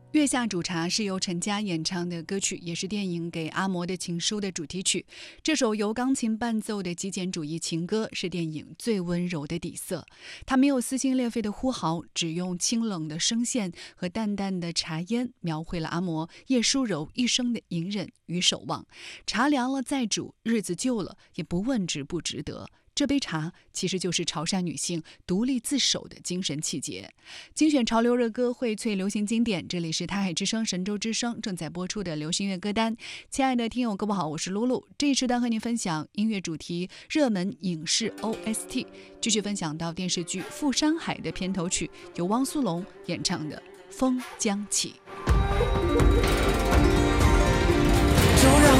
月下煮茶是由陈佳演唱的歌曲，也是电影《给阿嬷的情书》的主题曲。这首由钢琴伴奏的极简主义情歌是电影最温柔的底色。它没有撕心裂肺的呼号，只用清冷的声线和淡淡的茶烟，描绘了阿嬷叶舒柔一生的隐忍与守望。茶凉了再煮，日子旧了也不问值不值得。这杯茶其实就是潮汕女性独立自守的精神气节。精选潮流热歌，荟萃流行经典，这里是台海之声神州之声正在播出的流行乐歌单。亲爱的听友各位好，我是露露。这一时段和您分享音乐主题热门影视 OST， 继续分享到电视剧《富山海》的片头曲，由汪苏泷演唱的《风将起》。